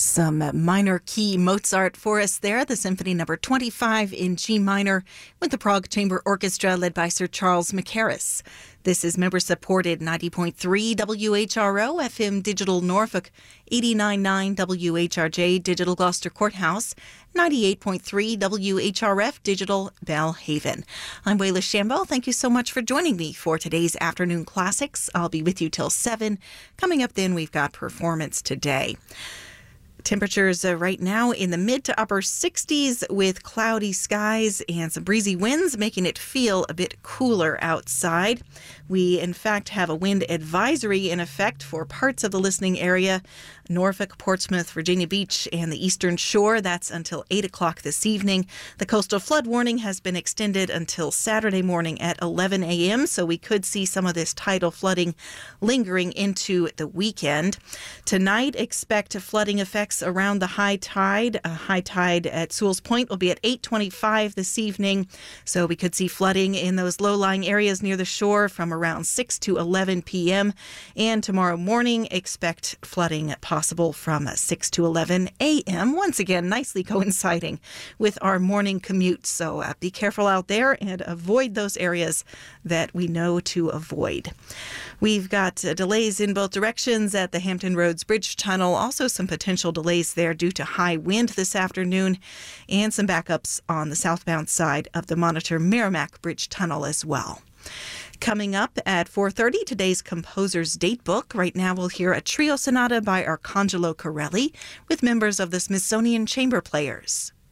Some minor key Mozart for us there, the Symphony Number 25 in G minor with the Prague Chamber Orchestra led by Sir Charles Mackerras. This is member-supported 90.3 WHRO, FM Digital Norfolk, 89.9 WHRJ Digital Gloucester Courthouse, 98.3 WHRF Digital Belhaven. I'm Wayla Shambo. Thank you so much for joining me for today's Afternoon Classics. I'll be with you till 7. Coming up then, we've got Performance Today. Temperatures right now in the mid to upper 60s with cloudy skies and some breezy winds, making it feel a bit cooler outside. We, in fact, have a wind advisory in effect for parts of the listening area. Norfolk, Portsmouth, Virginia Beach, and the Eastern Shore. That's until 8 o'clock this evening. The coastal flood warning has been extended until Saturday morning at 11 a.m., so we could see some of this tidal flooding lingering into the weekend. Tonight, expect flooding effects around the high tide. A high tide at Sewell's Point will be at 8:25 this evening, so we could see flooding in those low-lying areas near the shore from around 6 to 11 p.m. And tomorrow morning, expect flooding possible from 6 to 11 a.m. Once again, nicely coinciding with our morning commute. So be careful out there and avoid those areas that we know to avoid. We've got delays in both directions at the Hampton Roads Bridge Tunnel. Also some potential delays there due to high wind this afternoon, and some backups on the southbound side of the Monitor Merrimack Bridge Tunnel as well. Coming up at 4:30, today's Composer's Date Book. Right now we'll hear a trio sonata by Arcangelo Corelli with members of the Smithsonian Chamber Players.